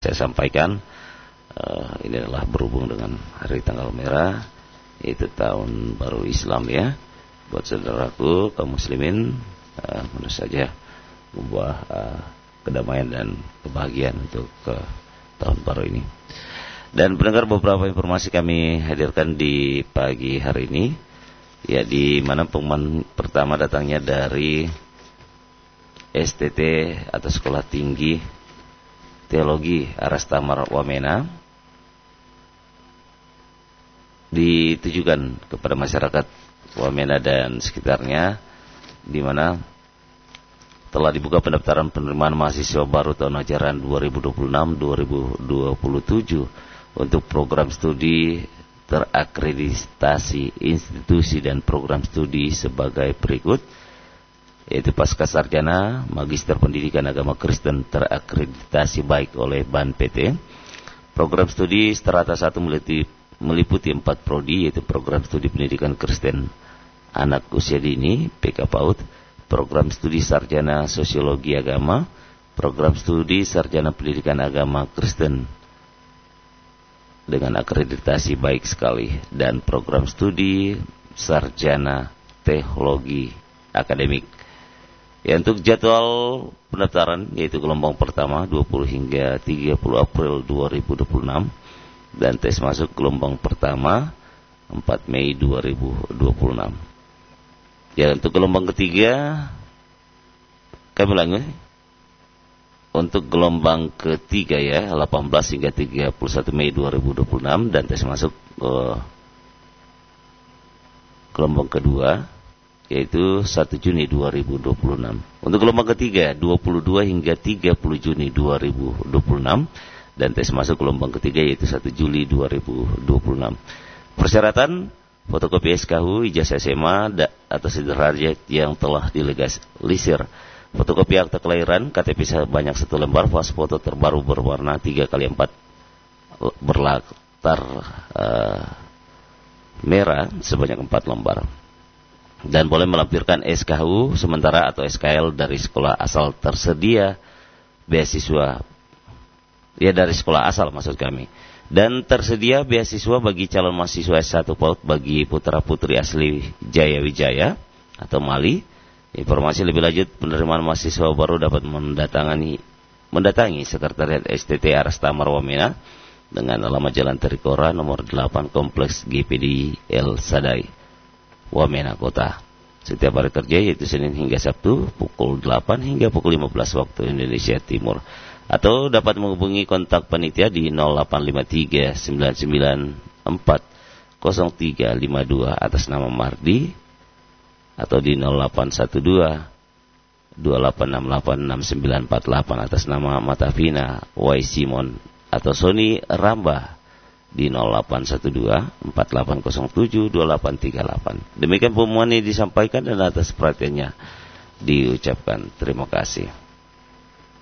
saya sampaikan, ini adalah berhubung dengan hari tanggal merah, yaitu tahun baru Islam ya. Buat saudaraku kaum muslimin, tentu saja membawa kedamaian dan kebahagiaan untuk tahun baru ini. Dan pendengar, beberapa informasi kami hadirkan di pagi hari ini, ya, di mana pengumuman pertama datangnya dari STT atau Sekolah Tinggi Teologi Arastamar Wamena, ditujukan kepada masyarakat Wamena dan sekitarnya, di mana telah dibuka pendaftaran penerimaan mahasiswa baru tahun ajaran 2026-2027 untuk program studi terakreditasi institusi dan program studi sebagai berikut, yaitu pasca sarjana Magister Pendidikan Agama Kristen terakreditasi baik oleh BAN PT. Program studi strata 1 meliputi 4 prodi, yaitu program studi pendidikan Kristen anak usia dini PK PAUD, program studi sarjana sosiologi agama, program studi sarjana pendidikan agama Kristen dengan akreditasi baik sekali, dan program studi sarjana teologi akademik. Ya, untuk jadwal pendaftaran yaitu gelombang pertama 20 hingga 30 April 2026 dan tes masuk gelombang pertama 4 Mei 2026. Ya, untuk gelombang ketiga kami ulangi, untuk gelombang ketiga ya 18 hingga 31 Mei 2026 dan tes masuk gelombang kedua yaitu 1 Juni 2026. Untuk gelombang ketiga 22 hingga 30 Juni 2026 dan tes masuk gelombang ketiga yaitu 1 Juli 2026. Persyaratan: fotokopi SKU, ijazah SMA atau sederajat yang telah dilegalisir, fotokopi akta kelahiran, KTP sebanyak 1 lembar, pas foto terbaru berwarna 3x4 berlatar merah sebanyak 4 lembar. Dan boleh melampirkan SKU sementara atau SKL dari sekolah asal tersedia beasiswa, ya dari sekolah asal maksud kami. Dan tersedia beasiswa bagi calon mahasiswa S1 PAUD bagi putra-putri asli Jaya Wijaya atau Mali. Informasi lebih lanjut penerimaan mahasiswa baru dapat mendatangi Sekretariat STT Arastamar Wamena dengan alamat Jalan Terikora nomor 8 Kompleks GPD El Sadai, Wamena Kota. Setiap hari kerja yaitu Senin hingga Sabtu pukul 8 hingga pukul 15 waktu Indonesia Timur. Atau dapat menghubungi kontak panitia di 0853 994 0352 atas nama Mardi, atau di 0812 2868 6948 atas nama Matavina Y. Simon, atau Sony Ramba di 0812 4807 2838. Demikian pengumuman ini disampaikan dan atas perhatiannya diucapkan terima kasih.